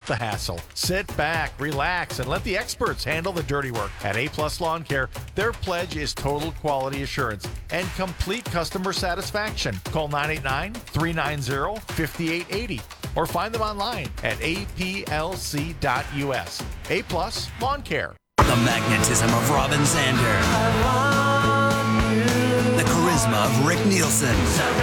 the hassle. Sit back, relax, and let the experts handle the dirty work. At A-Plus Lawn Care, their pledge is total quality assurance and complete customer satisfaction. Call 989-390-5880 or find them online at aplc.us. A-Plus Lawn Care. The magnetism of Robin Zander. The charisma of Rick Nielsen.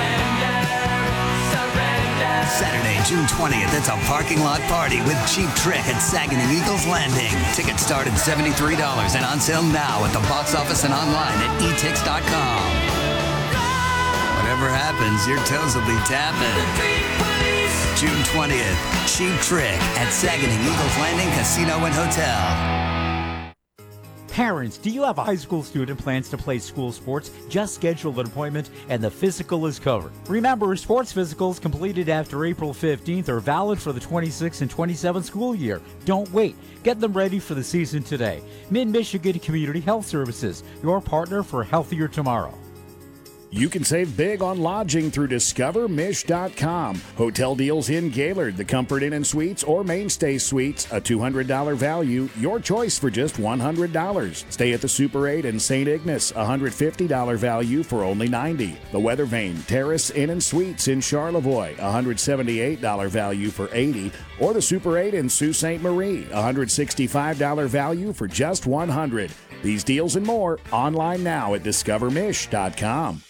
Saturday, June 20th, it's a parking lot party with Cheap Trick at Saginaw Eagles Landing. Tickets start at $73 and on sale now at the box office and online at etix.com. Whatever happens, your toes will be tapping. June 20th, Cheap Trick at Saginaw Eagles Landing Casino and Hotel. Parents, do you have a high school student plans to play school sports? Just schedule an appointment and the physical is covered. Remember, sports physicals completed after April 15th are valid for the 26 and 27 school year. Don't wait. Get them ready for the season today. Mid-Michigan Community Health Services, your partner for a healthier tomorrow. You can save big on lodging through DiscoverMish.com. Hotel deals in Gaylord, the Comfort Inn and Suites, or Mainstay Suites, a $200 value, your choice for just $100. Stay at the Super 8 in St. Ignace, a $150 value for only $90. The Weather Vane Terrace Inn and Suites in Charlevoix, a $178 value for $80. Or the Super 8 in Sault Ste. Marie, a $165 value for just $100. These deals and more online now at DiscoverMish.com.